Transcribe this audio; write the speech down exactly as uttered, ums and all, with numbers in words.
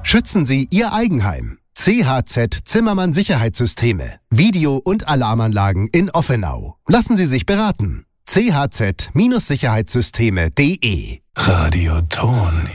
Schützen Sie Ihr Eigenheim. C H Z Zimmermann Sicherheitssysteme. Video- und Alarmanlagen in Offenau. Lassen Sie sich beraten. c h z Sicherheitssysteme punkt de Radioton.